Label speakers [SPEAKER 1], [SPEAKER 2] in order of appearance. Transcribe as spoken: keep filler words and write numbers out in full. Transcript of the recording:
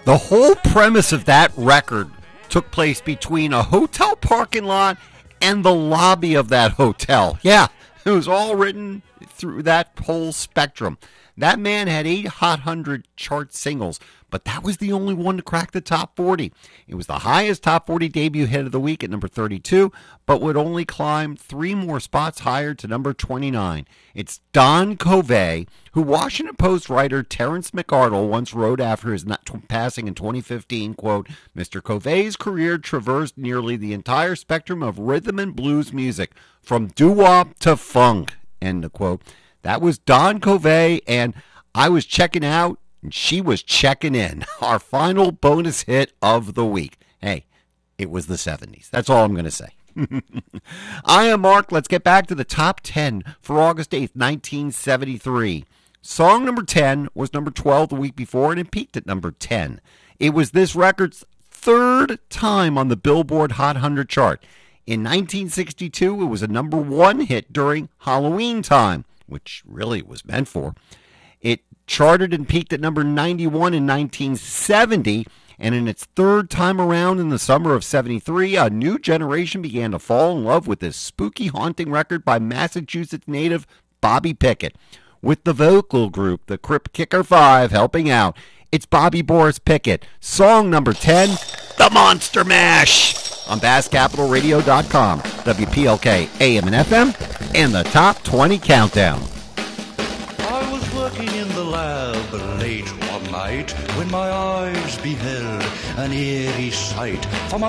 [SPEAKER 1] The whole premise of that record took place between a hotel parking lot and the lobby of that hotel. Yeah, it was all written through that whole spectrum. That man had eight Hot one hundred chart singles, but that was the only one to crack the top forty. It was the highest top forty debut hit of the week at number thirty-two, but would only climb three more spots higher to number twenty-nine. It's Don Covey, who Washington Post writer Terrence McArdle once wrote after his passing in twenty fifteen, quote, Mister Covey's career traversed nearly the entire spectrum of rhythm and blues music, from doo-wop to funk, end of quote. That was Don Covey, and I was checking out, and she was checking in. Our final bonus hit of the week. Hey, it was the seventies. That's all I'm going to say. I am Mark. Let's get back to the top ten for August eighth, nineteen seventy-three. Song number ten was number twelve the week before, and it peaked at number ten. It was this record's third time on the Billboard Hot one hundred chart. In nineteen sixty-two, it was a number one hit during Halloween time, which really it was meant for. It charted and peaked at number ninety-one in nineteen seventy, and in its third time around in the summer of seventy-three, a new generation began to fall in love with this spooky, haunting record by Massachusetts native Bobby Pickett. With the vocal group, the Crypt Kicker Five, helping out, it's Bobby Boris Pickett. Song number ten, The Monster Mash, on Bass Capital Radio dot com, W P L K A M and F M, and the Top twenty Countdown.
[SPEAKER 2] I was working in the lab late one night when my eyes beheld an eerie sight. For my